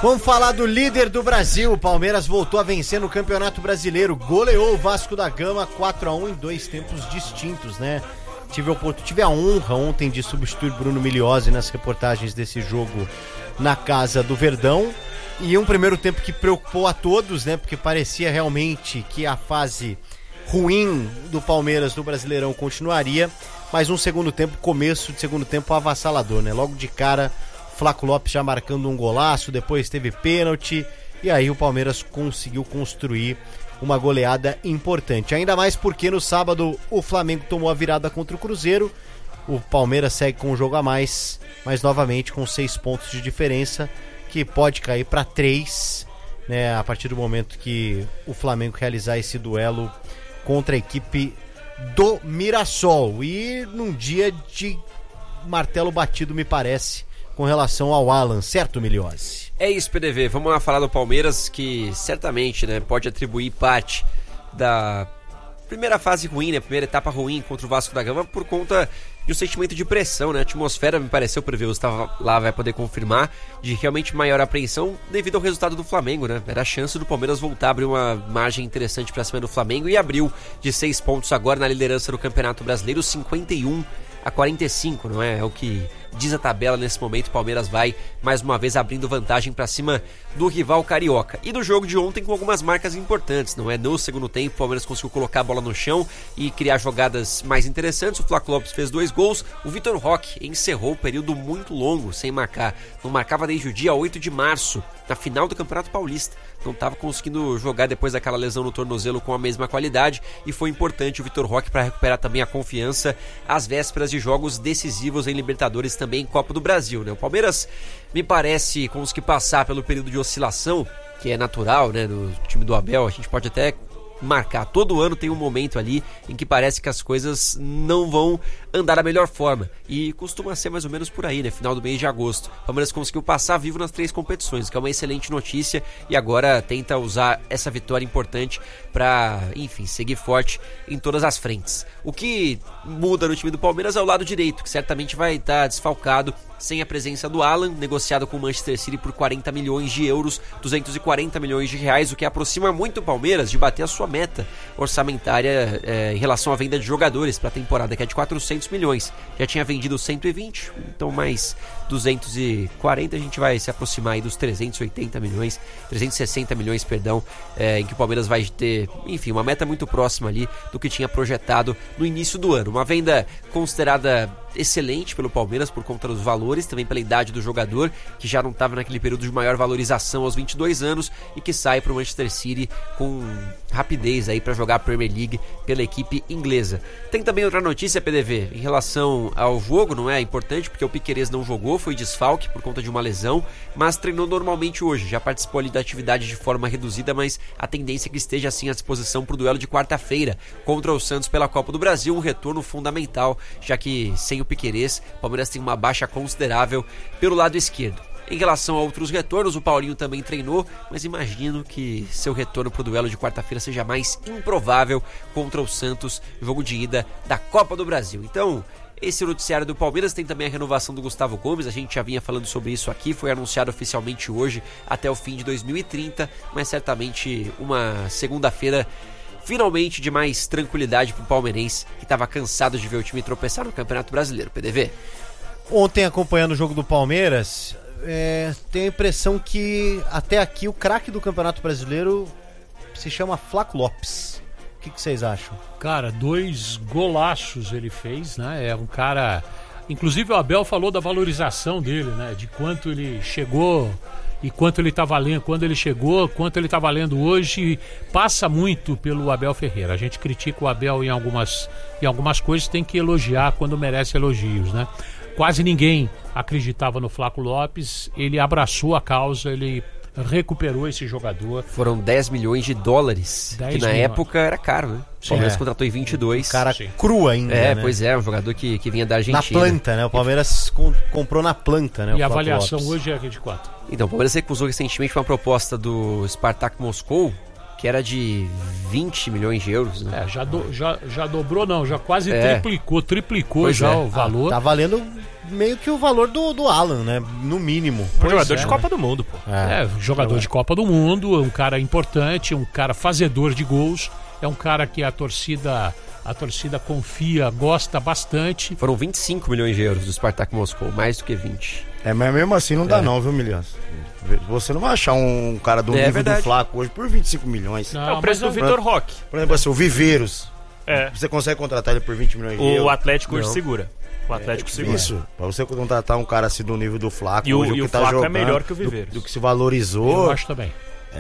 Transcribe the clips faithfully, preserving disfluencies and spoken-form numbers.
Vamos falar do líder do Brasil. O Palmeiras voltou a vencer no Campeonato Brasileiro. Goleou o Vasco da Gama quatro a um em dois tempos distintos, né? Tive a, oportun... Tive a honra ontem de substituir Bruno Migliozzi nas reportagens desse jogo na casa do Verdão. E um primeiro tempo que preocupou a todos, né? Porque parecia realmente que a fase ruim do Palmeiras no Brasileirão continuaria. Mas um segundo tempo, começo de segundo tempo avassalador, né? Logo de cara, Flaco Lopes já marcando um golaço, depois teve pênalti. E aí o Palmeiras conseguiu construir uma goleada importante. Ainda mais porque no sábado o Flamengo tomou a virada contra o Cruzeiro. O Palmeiras segue com um jogo a mais, mas novamente com seis pontos de diferença, que pode cair para três, né, a partir do momento que o Flamengo realizar esse duelo contra a equipe do Mirassol. E num dia de martelo batido, me parece, com relação ao Alan, certo, Migliozzi? É isso, P D V. Vamos lá falar do Palmeiras, que certamente, né, pode atribuir parte da primeira fase ruim, né, primeira etapa ruim contra o Vasco da Gama por conta de um sentimento de pressão, né? A atmosfera, me pareceu, prever, o estava lá, vai poder confirmar, de realmente maior apreensão devido ao resultado do Flamengo, né? Era a chance do Palmeiras voltar a abrir uma margem interessante para cima do Flamengo e abriu de seis pontos agora na liderança do Campeonato Brasileiro, cinquenta e um a quarenta e cinco, não é? É o que diz a tabela nesse momento. O Palmeiras vai mais uma vez abrindo vantagem para cima do rival carioca. E do jogo de ontem com algumas marcas importantes, não é? No segundo tempo o Palmeiras conseguiu colocar a bola no chão e criar jogadas mais interessantes. O Flaco Lopes fez dois gols. O Vitor Roque encerrou um período muito longo sem marcar. Não marcava desde o dia oito de março, na final do Campeonato Paulista. Não estava conseguindo jogar depois daquela lesão no tornozelo com a mesma qualidade, e foi importante o Vitor Roque para recuperar também a confiança às vésperas de jogos decisivos em Libertadores, também em Copa do Brasil, né? O Palmeiras, me parece, com os que passar pelo período de oscilação, que é natural, né, no time do Abel, a gente pode até marcar, todo ano tem um momento ali em que parece que as coisas não vão andar da melhor forma, e costuma ser mais ou menos por aí, né, final do mês de agosto. O Palmeiras conseguiu passar vivo nas três competições, que é uma excelente notícia, e agora tenta usar essa vitória importante para, enfim, seguir forte em todas as frentes. O que muda no time do Palmeiras é o lado direito, que certamente vai estar desfalcado, sem a presença do Alan, negociado com o Manchester City por quarenta milhões de euros, duzentos e quarenta milhões de reais, o que aproxima muito o Palmeiras de bater a sua meta orçamentária é, em relação à venda de jogadores para a temporada, que é de quatrocentos milhões. Já tinha vendido cento e vinte, então mais duzentos e quarenta, a gente vai se aproximar aí dos trezentos e oitenta milhões, trezentos e sessenta milhões, perdão, é, em que o Palmeiras vai ter, enfim, uma meta muito próxima ali do que tinha projetado no início do ano. Uma venda considerada excelente pelo Palmeiras por conta dos valores, também pela idade do jogador, que já não estava naquele período de maior valorização aos vinte e dois anos, e que sai para o Manchester City com rapidez aí para jogar a Premier League pela equipe inglesa. Tem também outra notícia, P D V, em relação ao jogo, não é importante porque o Piquerez não jogou, foi desfalque por conta de uma lesão, mas treinou normalmente hoje, já participou ali da atividade de forma reduzida, mas a tendência é que esteja assim à disposição para o duelo de quarta-feira contra o Santos pela Copa do Brasil, um retorno fundamental, já que sem o Piquerez, o Palmeiras tem uma baixa considerável pelo lado esquerdo. Em relação a outros retornos, o Paulinho também treinou, mas imagino que seu retorno para o duelo de quarta-feira seja mais improvável contra o Santos, jogo de ida da Copa do Brasil. Então, esse é o noticiário do Palmeiras. Tem também a renovação do Gustavo Gomes, a gente já vinha falando sobre isso aqui, foi anunciado oficialmente hoje até o fim de dois mil e trinta, mas certamente uma segunda-feira finalmente de mais tranquilidade para o palmeirense, que estava cansado de ver o time tropeçar no Campeonato Brasileiro. P D V. Ontem, acompanhando o jogo do Palmeiras, é, tenho a impressão que até aqui o craque do Campeonato Brasileiro se chama Flaco Lopes. O que, que vocês acham? Cara, dois golaços ele fez, né? É um cara... Inclusive o Abel falou da valorização dele, né? De quanto ele chegou e quanto ele tá valendo, quando ele chegou, quanto ele tá valendo hoje, passa muito pelo Abel Ferreira. A gente critica o Abel em algumas, em algumas coisas, tem que elogiar quando merece elogios, né? Quase ninguém acreditava no Flaco Lopes, ele abraçou a causa, ele recuperou esse jogador. Foram dez milhões de dólares, que na milhões. época era caro, né? O Palmeiras é. contratou em vinte e dois. Um cara Sim. cru ainda, É, né? pois é, um jogador que, que vinha da Argentina. Na planta, né? O Palmeiras com, comprou na planta, né? E a avaliação Lopes. hoje é de quanto? Então, o Palmeiras recusou recentemente uma proposta do Spartak Moscou, que era de vinte milhões de euros, né? É, já, do, já, já dobrou não, já quase é. triplicou, triplicou pois já é. o valor. Ah, tá valendo meio que o valor do, do Alan, né? No mínimo. Um jogador é, de Copa né? do Mundo, pô. É, jogador de Copa do Mundo, um cara importante, um cara fazedor de gols, é um cara que a torcida, a torcida confia, gosta bastante. Foram vinte e cinco milhões de euros do Spartak Moscou, mais do que vinte. É, mas mesmo assim não dá É. não, viu, Milhões? Você não vai achar um cara do É nível verdade. do Flaco hoje por vinte e cinco milhões. Não, É o preço do mas- Vitor Roque. Por exemplo, assim, o Viveiros. É. Você consegue contratar ele por vinte milhões de O euros? Atlético hoje Não. segura. O Atlético segura. Isso, pra você contratar um cara assim do nível do Flaco, E o- hoje, e que o tá Flaco é jogando, melhor que o do- Viveiros. Do, que se valorizou, Eu acho também.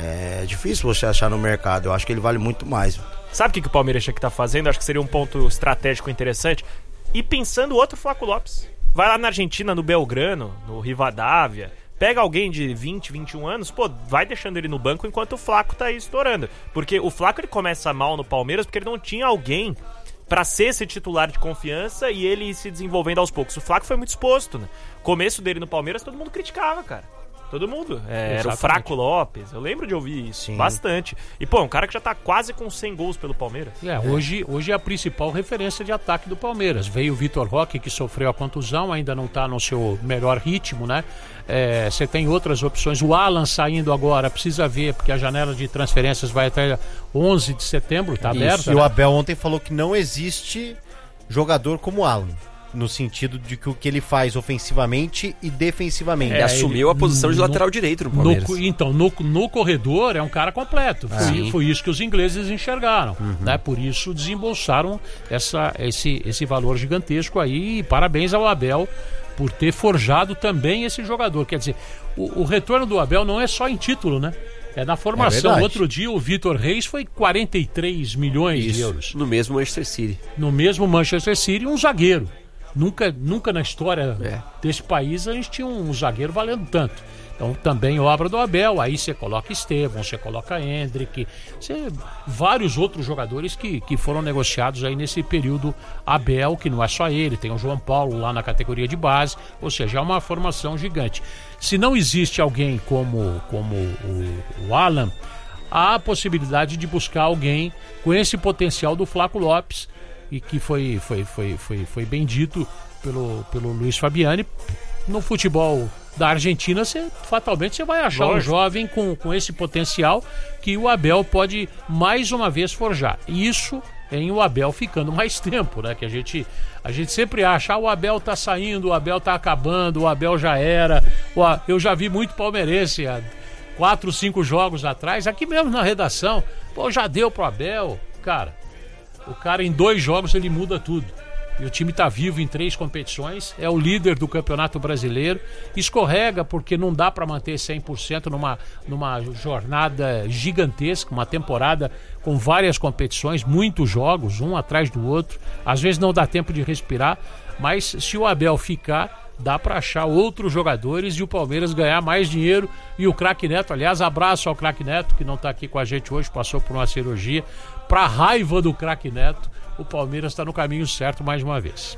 é difícil você achar no mercado. Eu acho que ele vale muito mais. Sabe o que, que o Palmeiras tinha que tá fazendo? Acho que seria um ponto estratégico interessante. E pensando outro Flaco Lopes. Vai lá na Argentina, no Belgrano, no Rivadavia. Pega alguém de vinte, vinte e um anos, pô, vai deixando ele no banco enquanto o Flaco tá aí estourando. Porque o Flaco ele começa mal no Palmeiras porque ele não tinha alguém pra ser esse titular de confiança e ele ir se desenvolvendo aos poucos. O Flaco foi muito exposto, né? Começo dele no Palmeiras, todo mundo criticava, cara. Todo mundo. É, era o Exatamente. Fraco Lopes. Eu lembro de ouvir isso Sim. bastante. E, pô, um cara que já tá quase com cem gols pelo Palmeiras. É, hoje, hoje é a principal referência de ataque do Palmeiras. Veio o Vitor Roque, que sofreu a contusão, ainda não está no seu melhor ritmo, né? É, você tem outras opções. O Alan saindo agora, precisa ver, porque a janela de transferências vai até onze de setembro, tá aberta. E o né? Abel ontem falou que não existe jogador como o Alan. No sentido de que o que ele faz ofensivamente e defensivamente. Ele É, assumiu ele- a posição de no- lateral direito no No Palmeiras. co- então, no, no corredor é um cara completo. Foi, Sim. foi isso que os ingleses enxergaram. Né? Por isso desembolsaram essa, esse, esse valor gigantesco aí. E parabéns ao Abel por ter forjado também esse jogador. Quer dizer, o, o retorno do Abel não é só em título, né? É na formação. verdade. Outro dia o Vitor Reis foi quarenta e três milhões de Isso, euros. no mesmo Manchester City. No mesmo Manchester City, um zagueiro. Nunca, nunca na história É. desse país a gente tinha um zagueiro valendo tanto. Então também obra do Abel, aí você coloca Estevão, você coloca Hendrick, você, vários outros jogadores que, que foram negociados aí nesse período Abel, que não é só ele, tem o João Paulo lá na categoria de base, ou seja, é uma formação gigante. Se não existe alguém como, como o, o Alan, há a possibilidade de buscar alguém com esse potencial do Flaco Lopes, e que foi, foi, foi, foi, foi bem dito pelo, pelo Luiz Fabiani. No futebol da Argentina, você, fatalmente você vai achar um Lógico. jovem com, com esse potencial que o Abel pode mais uma vez forjar. E isso em o Abel ficando mais tempo, né? Que a gente, a gente sempre acha, ah, o Abel tá saindo, o Abel tá acabando, o Abel já era. O A- Eu já vi muito palmeirense há quatro, cinco jogos atrás, aqui mesmo na redação, pô, já deu pro Abel. Cara, o cara em dois jogos ele muda tudo. E o time tá vivo em três competições, é o líder do Campeonato Brasileiro, escorrega porque não dá para manter cem por cento numa, numa jornada gigantesca, uma temporada com várias competições, muitos jogos, um atrás do outro, às vezes não dá tempo de respirar, mas se o Abel ficar, dá para achar outros jogadores e o Palmeiras ganhar mais dinheiro. E o craque Neto, aliás, abraço ao craque Neto, que não tá aqui com a gente hoje, passou por uma cirurgia. Pra raiva do craque Neto, o Palmeiras está no caminho certo mais uma vez.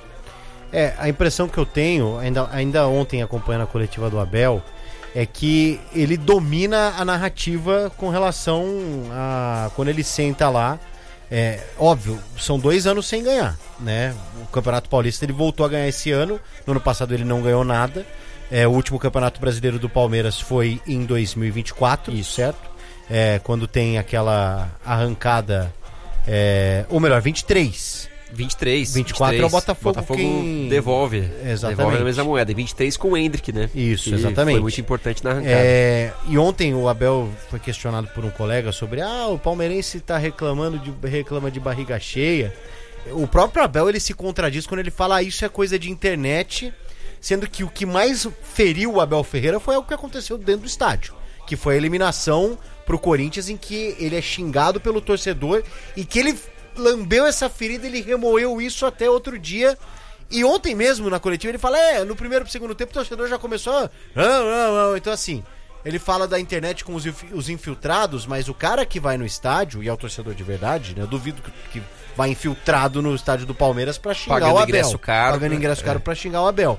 É, a impressão que eu tenho, ainda, ainda ontem acompanhando a coletiva do Abel, é que ele domina a narrativa com relação a quando ele senta lá. É, óbvio, são dois anos sem ganhar, né? O Campeonato Paulista ele voltou a ganhar esse ano. No ano passado ele não ganhou nada. É, o último Campeonato Brasileiro do Palmeiras foi em dois mil e vinte e quatro, isso, certo? É, quando tem aquela arrancada, é, ou melhor, vinte e três. vinte e três. vinte e quatro é o Botafogo Botafogo quem- devolve. Exatamente. Devolve a mesma moeda. E vinte e três com o Hendrick, né? Isso, Que exatamente. Foi muito importante na arrancada. É, e ontem o Abel foi questionado por um colega sobre ah, o palmeirense tá reclamando de, reclama de barriga cheia. O próprio Abel ele se contradiz quando ele fala ah, isso é coisa de internet, sendo que o que mais feriu o Abel Ferreira foi o que aconteceu dentro do estádio, que foi a eliminação pro Corinthians, em que ele é xingado pelo torcedor e que ele lambeu essa ferida, ele remoeu isso até outro dia. E ontem mesmo na coletiva ele fala, é, no primeiro pro segundo tempo o torcedor já começou, ah, não, não. Então assim, ele fala da internet com os, inf- os infiltrados, mas o cara que vai no estádio, e é o torcedor de verdade, né, eu duvido que, que vai infiltrado no estádio do Palmeiras pra xingar Pagando o Abel. ingresso caro, Pagando né? ingresso caro É. pra xingar o Abel.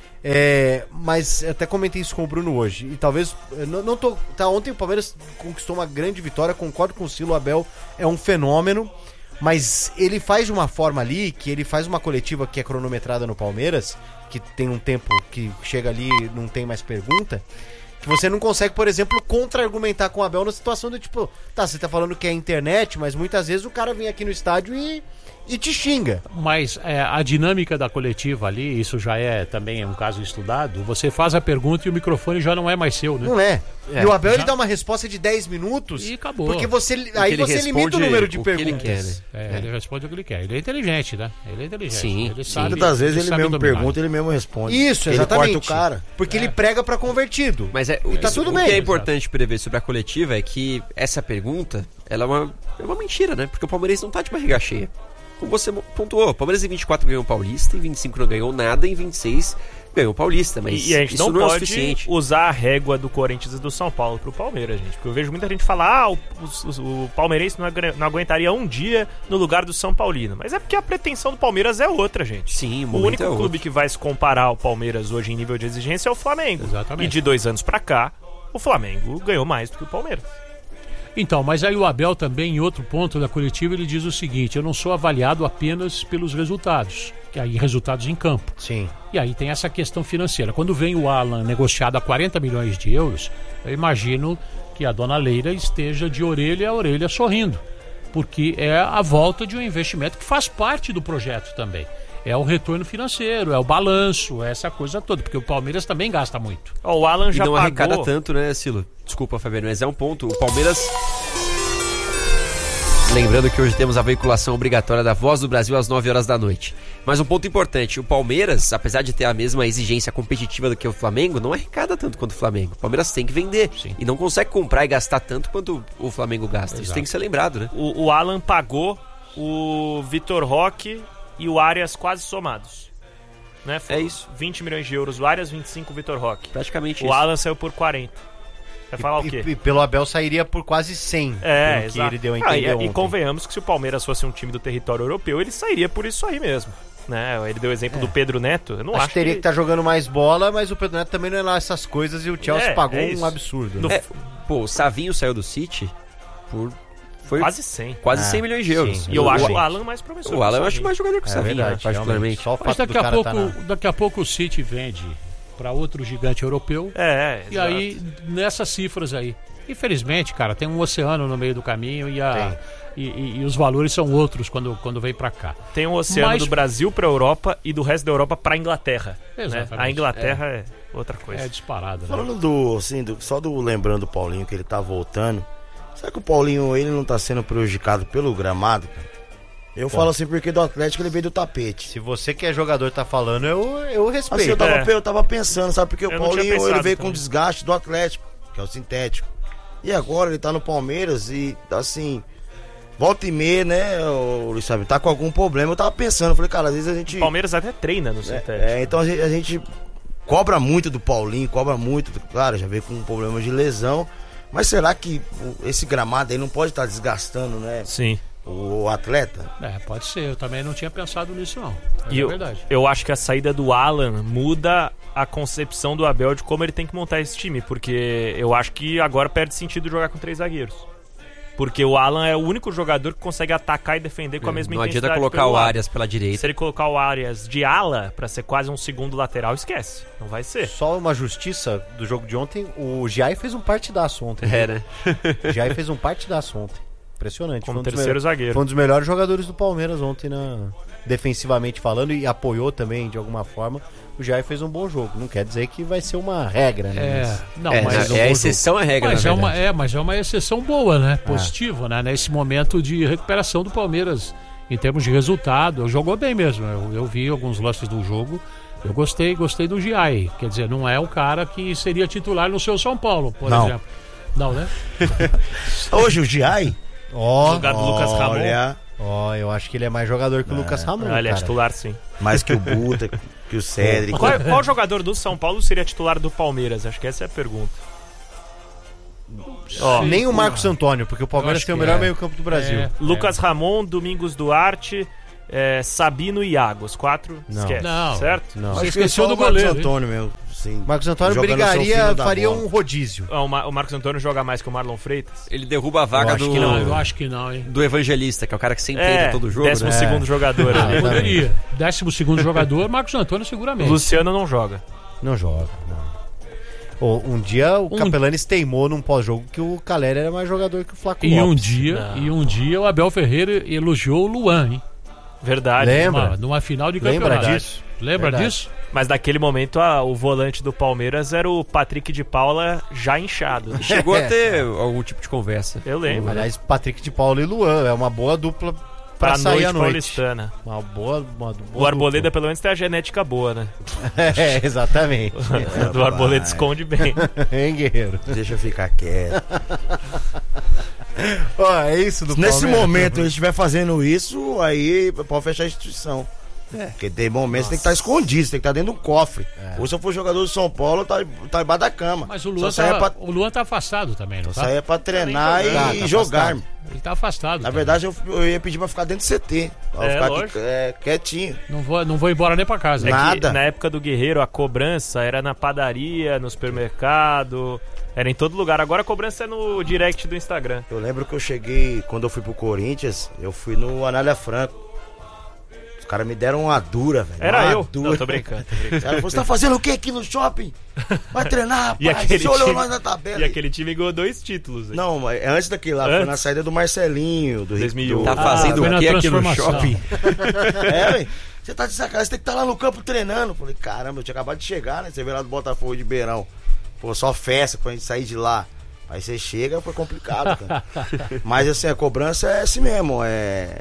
É, mas eu até comentei isso com o Bruno hoje, e talvez, eu não, não tô, tá, ontem o Palmeiras conquistou uma grande vitória, concordo com o Silo, o Abel é um fenômeno. Mas ele faz de uma forma ali, que ele faz uma coletiva que é cronometrada no Palmeiras, que tem um tempo que chega ali e não tem mais pergunta, Que você não consegue, por exemplo, contra-argumentar com o Abel na situação do tipo, tá, você tá falando que é internet, mas muitas vezes o cara vem aqui no estádio e, e te xinga. Mas é, a dinâmica da coletiva ali, isso já é também um caso estudado, você faz a pergunta e o microfone já não é mais seu, né? Não é. É, e o Abel já- ele dá uma resposta de dez minutos E acabou. porque você, aí ele você limita o responde número de o que ele perguntas. quer, né? É, ele responde o que ele quer. Ele é inteligente, né? Ele é inteligente. Sim, ele sim. sabe, Muitas vezes ele sabe mesmo dominar. pergunta, ele mesmo responde. Isso, Ele exatamente. corta o cara. Porque ele prega pra convertido. Mas é, E tá isso- tudo o bem. que é importante prever sobre a coletiva é que essa pergunta, ela é uma, é uma mentira, né? Porque o Palmeiras não tá de barriga cheia. Como você pontuou, o Palmeiras em vinte e quatro ganhou o Paulista, em vinte e cinco não ganhou nada, em vinte e seis ganhou o Paulista, mas E, e a gente isso não, não, é o pode suficiente. usar a régua do Corinthians e do São Paulo pro Palmeiras, gente. Porque eu vejo muita gente falar, ah, o, o, o palmeirense não, agu- não aguentaria um dia no lugar do São Paulino. Mas é porque a pretensão do Palmeiras é outra, gente. Sim, o O momento único é clube outro. que vai se comparar ao Palmeiras hoje em nível de exigência é o Flamengo. Exatamente. E de dois anos pra cá, o Flamengo ganhou mais do que o Palmeiras. Então, mas aí o Abel também, em outro ponto da coletiva, ele diz o seguinte: eu não sou avaliado apenas pelos resultados, que aí resultados em campo. Sim. E aí tem essa questão financeira. Quando vem o Alan negociado a quarenta milhões de euros, eu imagino que a dona Leila esteja de orelha a orelha sorrindo, porque é a volta de um investimento que faz parte do projeto também. É o retorno financeiro, é o balanço, é essa coisa toda, porque o Palmeiras também gasta muito. Ó, o Alan E já não pagou... arrecada tanto, né, Silo? Desculpa, Fabiano, mas é um ponto. O Palmeiras... Lembrando que hoje temos a veiculação obrigatória da Voz do Brasil às nove horas da noite. Mas um ponto importante, o Palmeiras, apesar de ter a mesma exigência competitiva do que o Flamengo, não arrecada tanto quanto o Flamengo. O Palmeiras tem que vender. Sim. E não consegue comprar e gastar tanto quanto o Flamengo gasta. Isso Exato. tem que ser lembrado, né? O, o Alan pagou o Vitor Roque e o Arias quase somados. Né? Foram É isso. vinte milhões de euros o Arias, vinte e cinco o Vitor Roque. Praticamente O isso. Alan saiu por quarenta. Vai falar o E, quê? e pelo Abel sairia por quase cem. É, pelo que exato. ele deu a Ah, entender e, e ontem. convenhamos que se o Palmeiras fosse um time do território europeu, ele sairia por isso aí mesmo. Né? Ele deu o exemplo do Pedro Neto. Eu não Acho acho, que teria que estar jogando mais bola, mas o Pedro Neto também não é lá essas coisas e o Chelsea É, pagou é um isso. absurdo. No- né? É, pô, o Savinho saiu do City por... Foi quase cem. quase Ah, cem milhões de euros. sim. E eu O- acho o- o Alan mais promissor. O Alan eu que acho Savinho. mais jogador que o É Savinho, né, verdade, particularmente. realmente. Só o Mas fato do daqui a, cara pouco, tá na- daqui a pouco o City vende para outro gigante europeu. É, E exato. aí, nessas cifras aí. Infelizmente, cara, tem um oceano no meio do caminho e, a, e, e- e os valores são outros quando, quando vem pra cá. Tem um oceano Mas- do Brasil pra Europa e do resto da Europa pra Inglaterra. Né? Exatamente. A Inglaterra é, outra coisa. É disparado, né? Falando do, assim, do, só do lembrando do Paulinho que ele tá voltando. Será que o Paulinho ele não tá sendo prejudicado pelo gramado, cara? Eu falo assim porque do Atlético ele veio do tapete. Se você que é jogador tá falando, eu, eu respeito. Assim, eu tava, É. eu tava pensando, sabe? Porque Eu o não tinha Paulinho ele pensado veio com também. desgaste do Atlético, que é o sintético. E agora ele tá no Palmeiras e, assim, volta e meia, né, o Luiz Fábio, tá com algum problema. Eu tava pensando, falei, cara, às vezes a gente... O Palmeiras até treina no sintético. É, então a gente, a gente cobra muito do Paulinho, cobra muito, claro, já veio com um problema de lesão. Mas será que o- esse gramado aí não pode estar desgastando, né, Sim. o atleta? É, pode ser. Eu também não tinha pensado nisso, não. Mas E é eu, verdade. eu acho que a saída do Alan muda a concepção do Abel de como ele tem que montar esse time. Porque eu acho que agora perde sentido jogar com três zagueiros. Porque o Alan é o único jogador que consegue atacar e defender com a mesma Não intensidade. adianta colocar pelo o lado. Arias pela direita. Se ele colocar o Arias de ala pra ser quase um segundo lateral, esquece. Não vai ser. Só uma justiça do jogo de ontem, o Giai fez um partidaço ontem. É, né? O Giai fez um partidaço ontem. Impressionante. Como Foi um dos terceiro melhores- zagueiro. Foi um dos melhores jogadores do Palmeiras ontem, na... defensivamente falando, e apoiou também de alguma forma. O Giai fez um bom jogo. Não quer dizer que vai ser uma regra, né? É, Mas- não, é, mas, é, é a exceção à regra, mas na é, uma, verdade. é, mas é uma exceção boa, né? Positiva, né? Nesse momento de recuperação do Palmeiras em termos de resultado. Jogou bem mesmo. Eu, eu vi alguns lances do jogo. Eu gostei, gostei do Giai. Quer dizer, não é o cara que seria titular no seu São Paulo, por Não. exemplo. Não, né? Hoje o Giai, Ó, No lugar do Lucas Ramon. olha, ó, eu acho que ele é mais jogador que o Lucas Ramon, Ah, ele é cara. titular, sim. mais que o Buta, que o Cédric. Qual, qual jogador do São Paulo seria titular do Palmeiras? Acho que essa é a pergunta. Ó, Nem o Marcos Antônio, porque o Palmeiras acho tem o que melhor é. meio-campo do Brasil. É. Lucas Ramon, Domingos Duarte, é, Sabino e Iago. Os quatro, Não. esquece. Não. Certo? Não. Você Acho que esqueceu só do o Marcos goleiro, hein? Antônio mesmo. Sim. Marcos Antônio Jogando seu brigaria, filho da faria bola. um rodízio. Ah, O, Ma- o Marcos Antônio joga mais que o Marlon Freitas. Ele derruba a vaga Eu acho do, que Não, eu acho que não, hein? do evangelista, que é o cara que sempre entra É, todo jogo, décimo né? segundo jogador. Ah, ali. poderia. Décimo segundo jogador, Marcos Antônio O seguramente. Luciano não joga. Não joga, não. Um dia o Um- Capelanes teimou num pós-jogo que o Caleri era mais jogador que o Flaco E um Lopes. dia, e um dia o Abel Ferreira elogiou o Luan, hein? Verdade. Lembra? Numa, numa final de Lembra campeonato. disso? Lembra Verdade. disso? Mas naquele momento a- o volante do Palmeiras era o Patrick de Paula já inchado. né? Chegou É. a ter algum tipo de conversa. Eu lembro. Aliás, Patrick de Paula e Luan é uma boa dupla pra, Pra sair noite à noite. paulistana. Uma boa, uma boa O Arboleda dupla. pelo menos tem a genética boa, né? É, exatamente. O do Arboleda esconde bem. Hein, Guerreiro? Deixa eu ficar quieto. Ó, é isso do Nesse Palmeiras. momento ele estiver fazendo isso, aí pode fechar a instituição. Porque tem momentos que tem que estar escondido, você tem que estar dentro de um cofre. Ou se eu for jogador do São Paulo, tá, tá embaixo da cama. Mas o Luan, Só saia tá, pra, o Luan tá afastado também, não só tá? saia pra treinar Tá, e tá jogar. afastado. Ele tá afastado. Na também. verdade, eu, eu ia pedir pra ficar dentro do C T. Pra É, ficar aqui, lógico. é, quietinho. Não vou, não vou embora nem pra casa. É que Nada. na época do Guerreiro, a cobrança era na padaria, no supermercado, era em todo lugar. Agora a cobrança é no direct do Instagram. Eu lembro que eu cheguei, quando eu fui pro Corinthians, eu fui no Anália Franco. Os caras me deram uma dura, velho. Era uma eu. Dura. Não, tô brincando. Tô brincando. Os caras falaram, você tá fazendo o que aqui no shopping? Vai treinar, rapaz. E aquele, Você olhou time, nós na tabela. e aí. aquele time ganhou dois títulos. hein? Não, mas antes daquele lá, foi Antes? na saída do Marcelinho, do dois mil e um. do- Tá fazendo foi o na que aqui no transformação. shopping? É, velho. Você tá de sacanagem, você tem que estar lá no campo treinando. Falei, caramba, eu tinha acabado de chegar, né? Você veio lá do Botafogo de Beirão. Pô, só festa pra gente sair de lá. Aí você chega, foi complicado, cara. Mas assim, a cobrança é assim mesmo. É,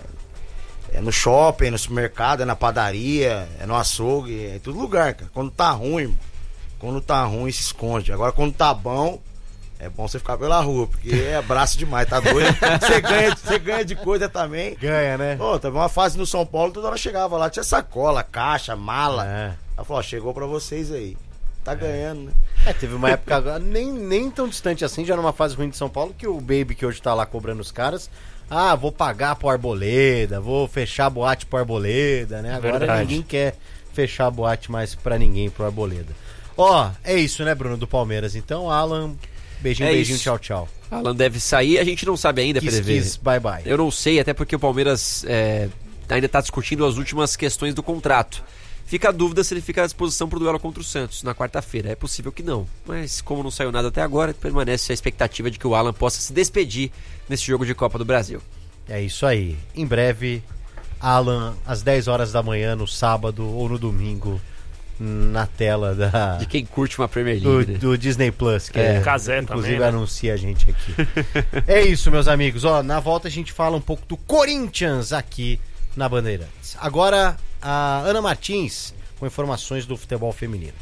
é no shopping, é no supermercado, é na padaria, é no açougue, é em todo lugar, cara. Quando tá ruim, irmão, quando tá ruim, se esconde. Agora, quando tá bom, é bom você ficar pela rua, porque é abraço demais, tá doido? Você ganha, você ganha de coisa também. Ganha, né? Pô, teve uma fase no São Paulo, toda hora chegava lá, tinha sacola, caixa, mala. É. Ela falou, ó, chegou pra vocês aí. Tá ganhando, né? É, teve uma época agora, nem, nem tão distante assim, já numa fase ruim de São Paulo, que o Baby que hoje tá lá cobrando os caras, ah, vou pagar pro Arboleda, vou fechar a boate pro Arboleda, né? Agora Verdade. ninguém quer fechar a boate mais pra ninguém pro Arboleda. Ó, é isso, né, Bruno, do Palmeiras. Então, Alan, beijinho, É beijinho, isso. tchau, tchau. Alan deve sair, a gente não sabe ainda, Kiss, P D V. kiss, bye, bye. Eu não sei, até porque o Palmeiras é, ainda está discutindo as últimas questões do contrato. Fica a dúvida se ele fica à disposição para o duelo contra o Santos na quarta-feira. É possível que não, mas como não saiu nada até agora, permanece a expectativa de que o Alan possa se despedir nesse jogo de Copa do Brasil. É isso aí. Em breve, Alan, às dez horas da manhã, no sábado ou no domingo, na tela da... De quem curte uma Premier Do, League, né? do Disney Plus, que É, é, Cazé inclusive também, né? anuncia a gente aqui. É isso, meus amigos. Ó, na volta a gente fala um pouco do Corinthians aqui na Bandeirantes. Agora, a Ana Martins com informações do futebol feminino.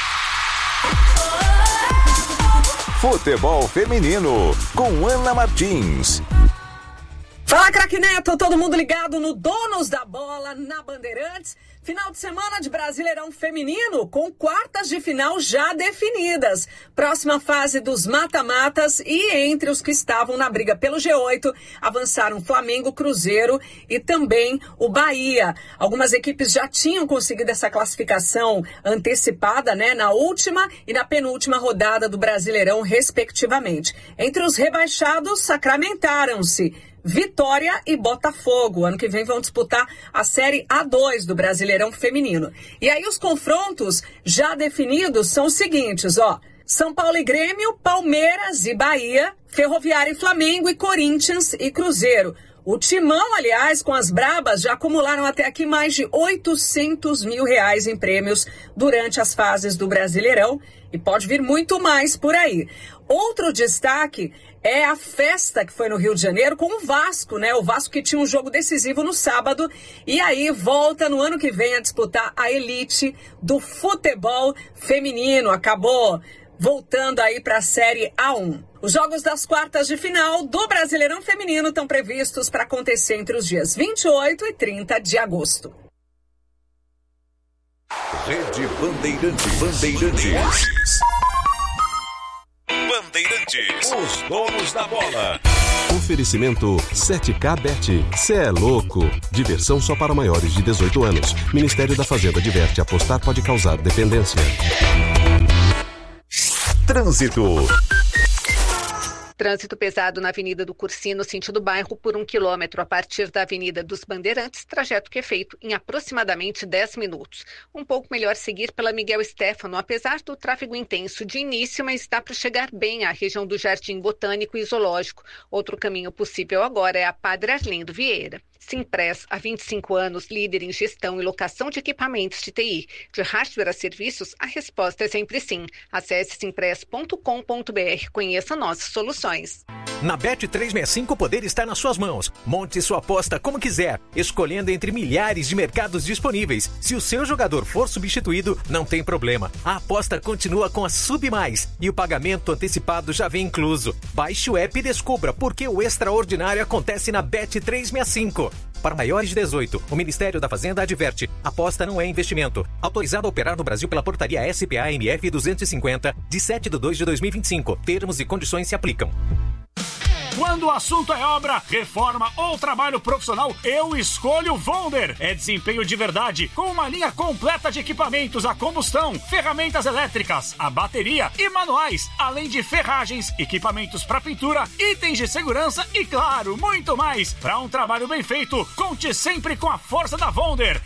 Futebol Feminino, com Ana Martins. Fala, craque Neto, todo mundo ligado no Donos da Bola na Bandeirantes. Final de semana de Brasileirão Feminino com quartas de final já definidas. Próxima fase dos mata-matas e entre os que estavam na briga pelo G oito, avançaram Flamengo, Cruzeiro e também o Bahia. Algumas equipes já tinham conseguido essa classificação antecipada, né, na última e na penúltima rodada do Brasileirão, respectivamente. Entre os rebaixados, sacramentaram-se Vitória e Botafogo. Ano que vem vão disputar a Série A dois do Brasileirão Feminino. E aí os confrontos já definidos são os seguintes, ó. São Paulo e Grêmio, Palmeiras e Bahia, Ferroviária e Flamengo e Corinthians e Cruzeiro. O Timão, aliás, com as brabas, já acumularam até aqui mais de oitocentos mil reais em prêmios durante as fases do Brasileirão e pode vir muito mais por aí. Outro destaque é a festa que foi no Rio de Janeiro com o Vasco, né? O Vasco que tinha um jogo decisivo no sábado e aí volta no ano que vem a disputar a elite do futebol feminino. Acabou voltando aí para a Série A um. Os jogos das quartas de final do Brasileirão Feminino estão previstos para acontecer entre os dias vinte e oito e trinta de agosto. Rede Bandeirantes. Bandeirantes. Bandeirantes. Os donos da bola. Oferecimento sete K Bet. Cê é louco. Diversão só para maiores de dezoito anos. Ministério da Fazenda adverte: apostar pode causar dependência. Trânsito. Trânsito pesado na Avenida do Cursino, sentido bairro, por um quilômetro a partir da Avenida dos Bandeirantes, trajeto que é feito em aproximadamente dez minutos. Um pouco melhor seguir pela Miguel Stéfano, apesar do tráfego intenso de início, mas dá para chegar bem à região do Jardim Botânico e Zoológico. Outro caminho possível agora é a Padre Arlindo Vieira. Simpress, há vinte e cinco anos, líder em gestão e locação de equipamentos de T I. De hardware a serviços, a resposta é sempre sim. Acesse simpress ponto com ponto b r, conheça nossas soluções. Na Bet trezentos e sessenta e cinco o poder está nas suas mãos. Monte sua aposta como quiser, escolhendo entre milhares de mercados disponíveis. Se o seu jogador for substituído, não tem problema. A aposta continua com a Sub Mais e o pagamento antecipado já vem incluso. Baixe o app e descubra por que o extraordinário acontece na Bet trezentos e sessenta e cinco. Para maiores de dezoito, o Ministério da Fazenda adverte: aposta não é investimento. Autorizado a operar no Brasil pela portaria S P A M F duzentos e cinquenta, de sete de dois de dois mil e vinte e cinco. Termos e condições se aplicam. Quando o assunto é obra, reforma ou trabalho profissional, eu escolho Vonder. É desempenho de verdade, com uma linha completa de equipamentos a combustão, ferramentas elétricas, a bateria e manuais, além de ferragens, equipamentos para pintura, itens de segurança e, claro, muito mais. Para um trabalho bem feito, conte sempre com a força da Vonder.